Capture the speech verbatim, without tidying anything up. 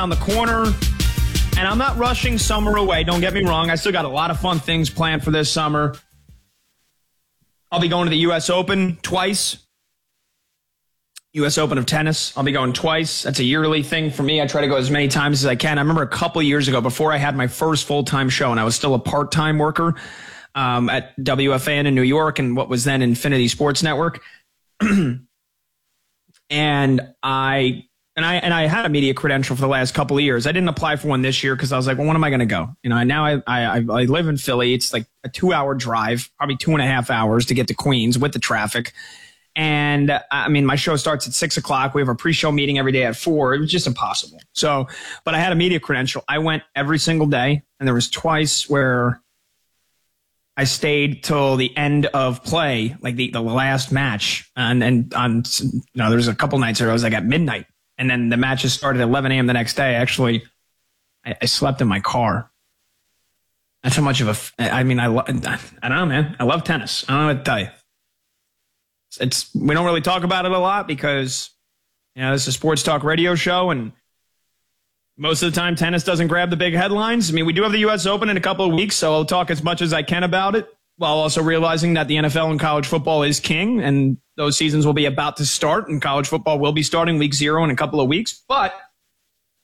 around the corner, and I'm not rushing summer away. Don't get me wrong. I still got a lot of fun things planned for this summer. I'll be going to the U S Open twice. U S Open of tennis. I'll be going twice. That's a yearly thing for me. I try to go as many times as I can. I remember a couple years ago, before I had my first full-time show, and I was still a part-time worker um, at W F A N in New York and what was then Infinity Sports Network. and I and I and I had a media credential for the last couple of years. I didn't apply for one this year because I was like, well, when am I going to go? You know, and now I, I I live in Philly. It's like a two-hour drive, probably two and a half hours to get to Queens with the traffic. And I mean, my show starts at six o'clock. We have a pre-show meeting every day at four. It was just impossible. So, but I had a media credential. I went every single day, and there was twice where I stayed till the end of play, like the, the last match. And and on, you know, there was a couple nights where I was like at midnight, and then the matches started at eleven a.m. the next day. Actually, I, I slept in my car. That's how much of a, I mean, I, lo- I don't know, man. I love tennis. I don't know what to tell you. It's we don't really talk about it a lot because, you know, this is a sports talk radio show, and most of the time tennis doesn't grab the big headlines. I mean, we do have the U S Open in a couple of weeks, so I'll talk as much as I can about it, while also realizing that the N F L and college football is king, and those seasons will be about to start, and college football will be starting week zero in a couple of weeks. But